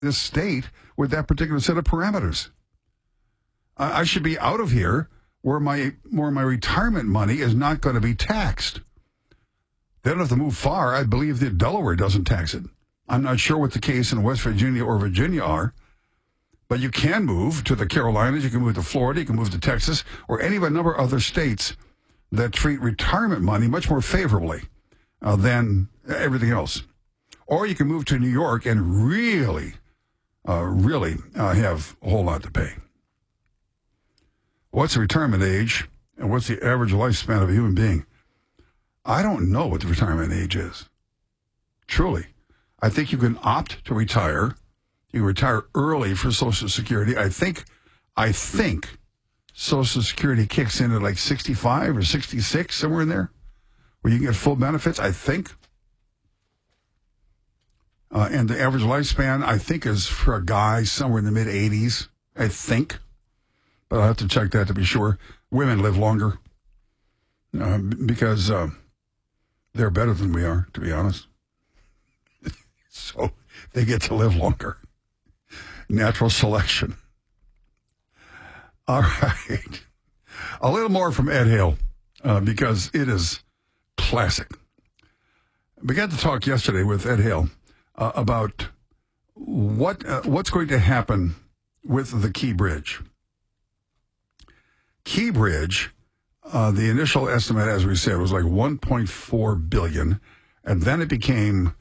this state with that particular set of parameters. I should be out of here where my retirement money is not going to be taxed. They don't have to move far. I believe that Delaware doesn't tax it. I'm not sure what the case in West Virginia or Virginia are, but you can move to the Carolinas, you can move to Florida, you can move to Texas, or any of a number of other states that treat retirement money much more favorably than everything else. Or you can move to New York and really have a whole lot to pay. What's the retirement age and what's the average lifespan of a human being? I don't know what the retirement age is. Truly. I think you can opt to retire. You can retire early for Social Security. I think Social Security kicks in at like 65 or 66, somewhere in there, where you can get full benefits, I think. And the average lifespan, I think, is for a guy somewhere in the mid-80s, I think. But I'll have to check that to be sure. Women live longer because they're better than we are, to be honest. So they get to live longer. Natural selection. All right. A little more from Ed Hale because it is classic. We got to talk yesterday with Ed Hale about what's going to happen with the Key Bridge. Key Bridge, the initial estimate, as we said, was like $1.4 billion, and then it became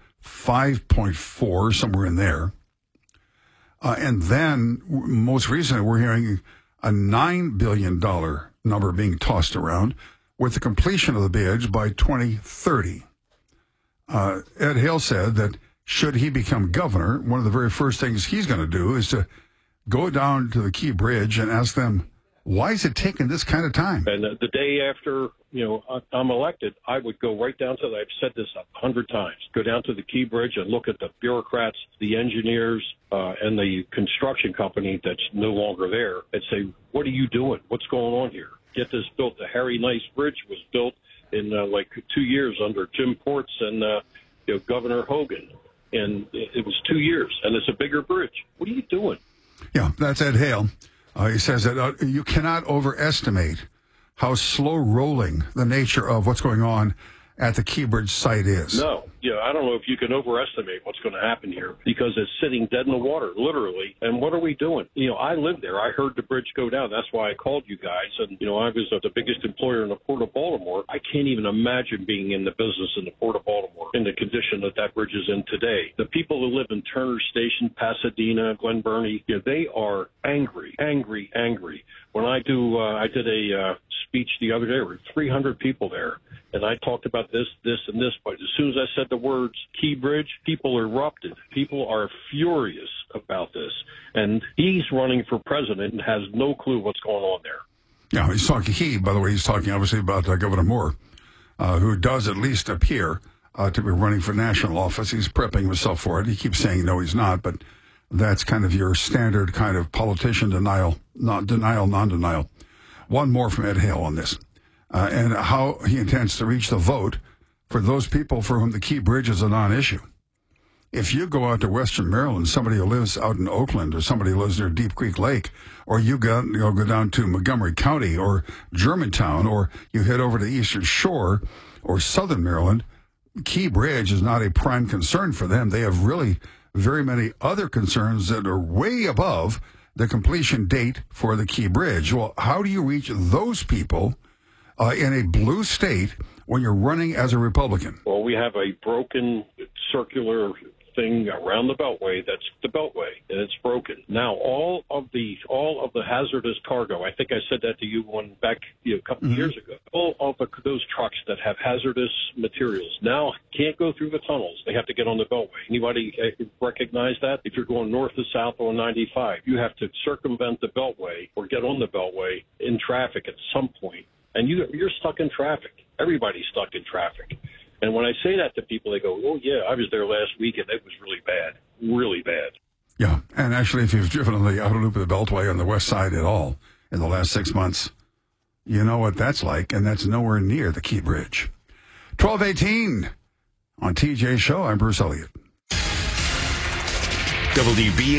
5.4, somewhere in there. And then, most recently, we're hearing a $9 billion number being tossed around with the completion of the bridge by 2030. Ed Hale said that should he become governor, one of the very first things he's going to do is to go down to the Key Bridge and ask them, why is it taking this kind of time? And the day after, I'm elected, I would go right down to, I've said this 100 times, go down to the Key Bridge and look at the bureaucrats, the engineers, and the construction company that's no longer there and say, what are you doing? What's going on here? Get this built. The Harry Nice Bridge was built in like 2 years under Jim Ports and Governor Hogan. And it was 2 years, and it's a bigger bridge. What are you doing? Yeah, that's Ed Hale. He says that you cannot overestimate how slow-rolling the nature of what's going on at the Key Bridge site is. No. I don't know if you can overestimate what's going to happen here because it's sitting dead in the water, literally. And what are we doing? I lived there. I heard the bridge go down. That's why I called you guys. And, I was the biggest employer in the Port of Baltimore. I can't even imagine being in the business in the Port of Baltimore in the condition that bridge is in today. The people who live in Turner Station, Pasadena, Glen Burnie, they are angry. When I did a speech the other day, there were 300 people there. And I talked about this, and this, but as soon as I said the words Key Bridge, people erupted. People are furious about this. And he's running for president and has no clue what's going on there. Yeah, he's talking, by the way, he's talking obviously about Governor Moore, who does at least appear to be running for national office. He's prepping himself for it. He keeps saying, no, he's not, but that's kind of your standard kind of politician non-denial. One more from Ed Hale on this. And how he intends to reach the vote for those people for whom the Key Bridge is a non-issue. If you go out to Western Maryland, somebody who lives out in Oakland or somebody who lives near Deep Creek Lake, or you go down to Montgomery County or Germantown, or you head over to the Eastern Shore or Southern Maryland, Key Bridge is not a prime concern for them. They have really very many other concerns that are way above the completion date for the Key Bridge. Well, how do you reach those people in a blue state when you're running as a Republican? Well, we have a broken circular thing around the Beltway. That's the Beltway, and it's broken. Now, all of the hazardous cargo, I think I said that to you back a couple of years ago, all of those trucks that have hazardous materials now can't go through the tunnels. They have to get on the Beltway. Anybody recognize that? If you're going north to south on 95, you have to circumvent the Beltway or get on the Beltway in traffic at some point. And you're stuck in traffic. Everybody's stuck in traffic. And when I say that to people, they go, oh, yeah, I was there last week, and it was really bad. Yeah, and actually, if you've driven on the outer loop of the Beltway on the west side at all in the last 6 months, you know what that's like, and that's nowhere near the Key Bridge. 12:18 on TJ Show. I'm Bruce Elliott. WB